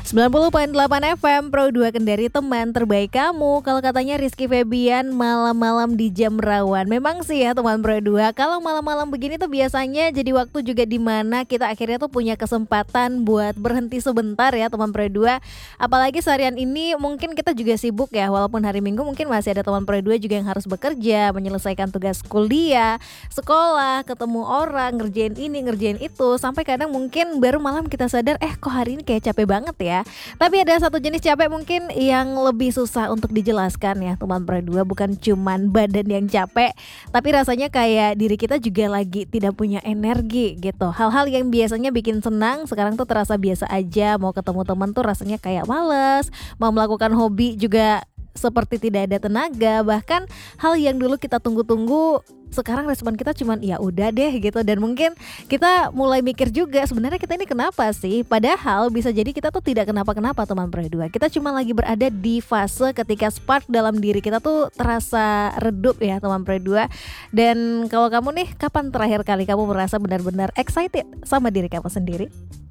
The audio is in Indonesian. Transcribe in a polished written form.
90,8 FM Pro 2 Kendari, teman terbaik kamu. Kalau katanya Rizky Febian, malam-malam di jam rawan. Memang sih ya teman Pro 2, kalau malam-malam begini tuh biasanya jadi waktu juga dimana kita akhirnya tuh punya kesempatan buat berhenti sebentar ya teman Pro 2. Apalagi seharian ini mungkin kita juga sibuk ya, walaupun hari Minggu mungkin masih ada teman Pro 2 juga yang harus bekerja, menyelesaikan tugas kuliah, sekolah, ketemu orang, ngerjain ini, ngerjain itu. Sampai kadang mungkin baru malam kita sadar, kok hari ini kayak capek banget ya. Tapi ada satu jenis capek mungkin yang lebih susah untuk dijelaskan ya teman Pro 2. Bukan cuman badan yang capek, tapi rasanya kayak diri kita juga lagi tidak punya energi gitu. Hal-hal yang biasanya bikin senang sekarang tuh terasa biasa aja. Mau ketemu teman tuh rasanya kayak males. Mau melakukan hobi juga seperti tidak ada tenaga. Bahkan hal yang dulu kita tunggu-tunggu, sekarang respon kita cuman ya udah deh gitu. Dan mungkin kita mulai mikir juga, sebenarnya kita ini kenapa sih? Padahal bisa jadi kita tuh tidak kenapa-kenapa teman Pro 2. Kita cuma lagi berada di fase ketika spark dalam diri kita tuh terasa redup ya teman Pro 2. Dan kalau kamu nih, kapan terakhir kali kamu merasa benar-benar excited sama diri kamu sendiri?